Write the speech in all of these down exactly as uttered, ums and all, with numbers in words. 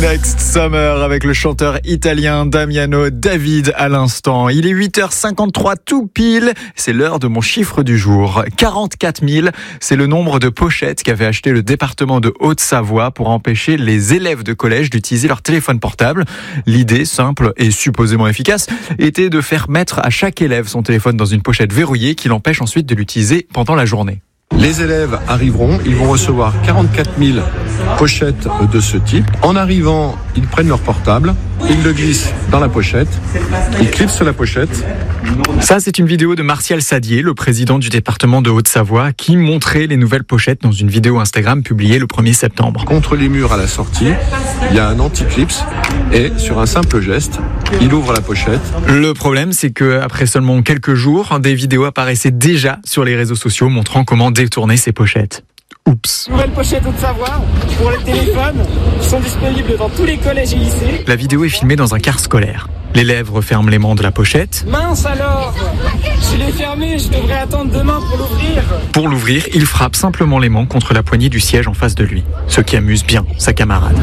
Next Summer avec le chanteur italien Damiano David à l'instant. Il est huit heures cinquante-trois tout pile. C'est l'heure de mon chiffre du jour. quarante-quatre mille, c'est le nombre de pochettes qu'avait acheté le département de Haute-Savoie pour empêcher les élèves de collège d'utiliser leur téléphone portable. L'idée, simple et supposément efficace, était de faire mettre à chaque élève son téléphone dans une pochette verrouillée qui l'empêche ensuite de l'utiliser pendant la journée. Les élèves arriveront, ils vont recevoir quarante-quatre mille pochettes de ce type. En arrivant, ils prennent leur portable, ils le glissent dans la pochette, ils clipsent la pochette. Ça, c'est une vidéo de Martial Sadier, le président du département de Haute-Savoie, qui montrait les nouvelles pochettes dans une vidéo Instagram publiée le premier septembre. Contre les murs à la sortie, il y a un anti-clips et sur un simple geste, il ouvre la pochette. Le problème, c'est qu'après seulement quelques jours, des vidéos apparaissaient déjà sur les réseaux sociaux montrant comment détourner ces pochettes. Oups. Nouvelles pochettes Haute-Savoie pour les téléphones qui sont disponibles dans tous les collèges et lycées. La vidéo est filmée dans un car scolaire. L'élève referme l'aimant de la pochette. Mince alors, je l'ai fermé, je devrais attendre demain pour l'ouvrir. Pour l'ouvrir, il frappe simplement l'aimant contre la poignée du siège en face de lui, ce qui amuse bien sa camarade.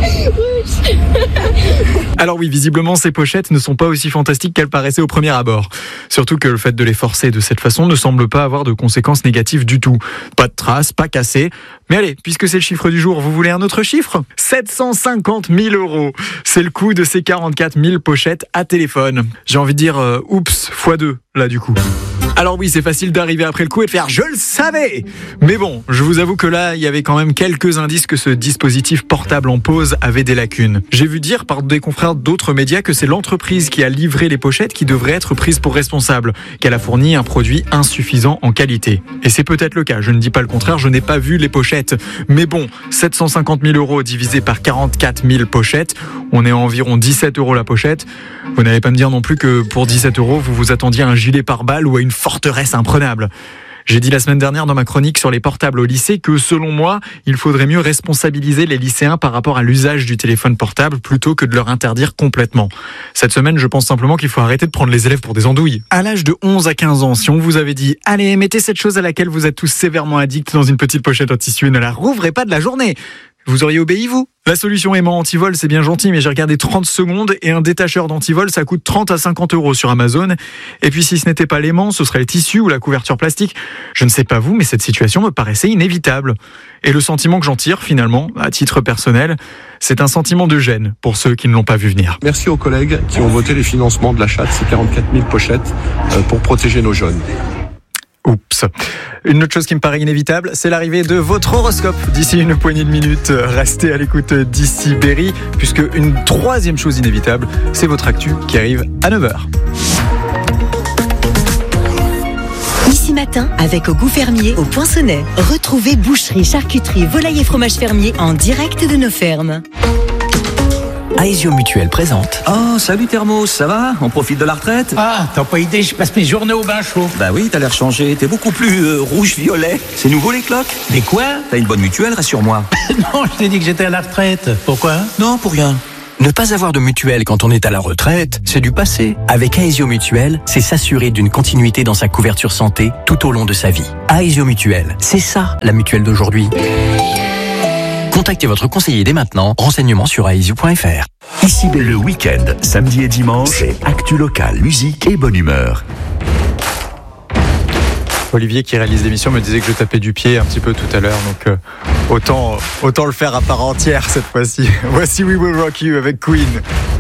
Alors oui, visiblement, ces pochettes ne sont pas aussi fantastiques qu'elles paraissaient au premier abord. Surtout que le fait de les forcer de cette façon ne semble pas avoir de conséquences négatives du tout. Pas de traces, pas cassées. Mais allez, puisque c'est le chiffre du jour, vous voulez un autre chiffre ? sept cent cinquante mille euros. C'est le coût de ces quarante-quatre mille pochettes à téléphone. J'ai envie de dire, euh, oups, fois deux, là du coup. Alors oui, c'est facile d'arriver après le coup et de faire « je le savais !» Mais bon, je vous avoue que là, il y avait quand même quelques indices que ce dispositif portable en pause avait des lacunes. J'ai vu dire par des confrères d'autres médias que c'est l'entreprise qui a livré les pochettes qui devrait être prise pour responsable, qu'elle a fourni un produit insuffisant en qualité. Et c'est peut-être le cas, je ne dis pas le contraire, je n'ai pas vu les pochettes. Mais bon, sept cent cinquante mille euros divisé par quarante-quatre mille pochettes, on est à environ dix-sept euros la pochette. Vous n'allez pas me dire non plus que pour dix-sept euros, vous vous attendiez à un gilet pare-balles ou à une forteresse imprenable. J'ai dit la semaine dernière dans ma chronique sur les portables au lycée que, selon moi, il faudrait mieux responsabiliser les lycéens par rapport à l'usage du téléphone portable plutôt que de leur interdire complètement. Cette semaine, je pense simplement qu'il faut arrêter de prendre les élèves pour des andouilles. À l'âge de onze à quinze ans, si on vous avait dit « Allez, mettez cette chose à laquelle vous êtes tous sévèrement addicts dans une petite pochette en tissu et ne la rouvrez pas de la journée », vous auriez obéi, vous ? La solution aimant antivol, c'est bien gentil, mais j'ai regardé trente secondes et un détacheur d'antivol, ça coûte trente à cinquante euros sur Amazon. Et puis si ce n'était pas l'aimant, ce serait le tissu ou la couverture plastique. Je ne sais pas vous, mais cette situation me paraissait inévitable. Et le sentiment que j'en tire, finalement, à titre personnel, c'est un sentiment de gêne pour ceux qui ne l'ont pas vu venir. Merci aux collègues qui ont voté les financements de l'achat de ces quarante-quatre mille pochettes pour protéger nos jeunes. Oups. Une autre chose qui me paraît inévitable, c'est l'arrivée de votre horoscope d'ici une poignée de minutes. Restez à l'écoute d'ici Berry, puisque une troisième chose inévitable, c'est votre actu qui arrive à neuf heures. Ici matin, avec Au Goût Fermier, au Poinçonnet. Retrouvez boucherie, charcuterie, volaille et fromage fermier en direct de nos fermes. Aesio Mutuel présente. Oh, salut Thermos, ça va ? On profite de la retraite ? Ah, t'as pas idée, je passe mes journées au bain chaud. Bah oui, t'as l'air changé, t'es beaucoup plus euh, rouge-violet. C'est nouveau les cloques ? Mais quoi ? T'as une bonne mutuelle, rassure-moi. Non, je t'ai dit que j'étais à la retraite. Pourquoi ? Non, pour rien. Ne pas avoir de mutuelle quand on est à la retraite, c'est du passé. Avec Aesio Mutuel, c'est s'assurer d'une continuité dans sa couverture santé tout au long de sa vie. Aesio Mutuel, c'est ça la mutuelle d'aujourd'hui. Contactez votre conseiller dès maintenant. Renseignements sur aesio point f r. Ici le week-end, samedi et dimanche, c'est actu local, musique et bonne humeur. Olivier qui réalise l'émission me disait que je tapais du pied un petit peu tout à l'heure, donc euh, autant, autant le faire à part entière cette fois-ci. Voici We Will Rock You avec Queen.